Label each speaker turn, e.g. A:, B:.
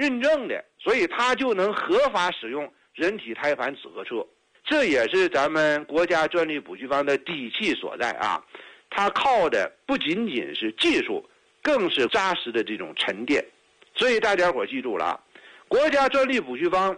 A: 认证的，所以它就能合法使用人体胎盘纸盒车。这也是咱们国家专利补具方的底气所在啊！它靠的不仅仅是技术，更是扎实的这种沉淀。所以大家伙记住了啊，国家专利补具方